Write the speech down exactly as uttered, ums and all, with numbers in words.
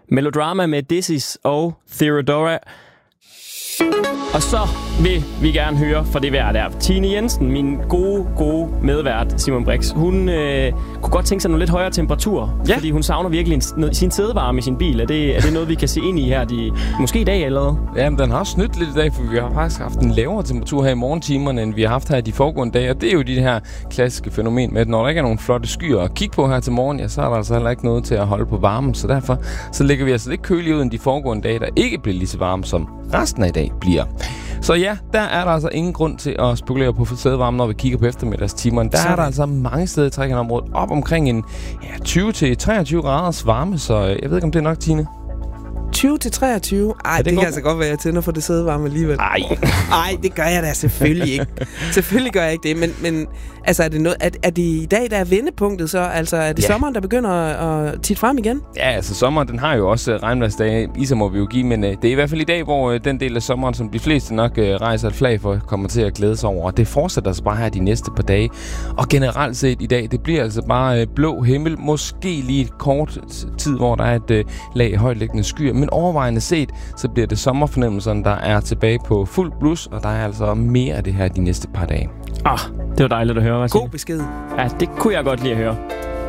Melodrama med Dizzy og Theodora. Og så vil vi gerne høre fra det vejr der. Tine Jensen, min gode, gode medvært, Simon Brix, hun øh, kunne godt tænke sig nogle lidt højere temperaturer. Ja. Fordi hun savner virkelig en, sin sædevarme i sin bil. Er det, er det noget, vi kan se ind i her? De, måske i dag eller? Jamen, den har også snydt lidt i dag, for vi har faktisk haft en lavere temperatur her i morgentimerne, end vi har haft her i de foregående dage. Og det er jo de her klassiske fænomen med, at når der ikke er nogen flotte skyer at kigge på her til morgen, ja, så er der altså heller ikke noget til at holde på varmen. Så derfor så ligger vi altså lidt kølige ud end de foregående dage, der ikke bliver lige så varme, som resten af i dag bliver. Så ja, der er der altså ingen grund til at spekulere på sædevarme, når vi kigger på eftermiddagstimerne. Der er der altså mange steder i Trekantområdet op omkring en ja, tyve til treogtyve graders varme, så jeg ved ikke, om det er nok, Tine. tyve til treogtyve? Ej, det, det kan altså godt være, at jeg tænder for det sædevarme alligevel. Ej. Ej, det gør jeg da selvfølgelig ikke. Selvfølgelig gør jeg ikke det, men, men altså, er det, noget, er, er det i dag, der er vendepunktet så? Altså, er det ja. sommeren, der begynder at, at titte frem igen? Ja, altså sommeren, den har jo også regnværsdage, i så må vi jo give, men øh, det er i hvert fald i dag, hvor øh, den del af sommeren, som de fleste nok øh, rejser et flag for, kommer til at glæde sig over. Og det fortsætter altså bare her de næste par dage. Og generelt set i dag, det bliver altså bare øh, blå himmel, måske lige et kort tid, hvor der er et øh, lag højtliggende skyer, men overvejende set, så bliver det sommerfornemmelserne, der er tilbage på fuld blus, og der er altså mere af det her de næste par dage. Ah, det var dejligt at høre. God besked. Ja, det kunne jeg godt lide at høre.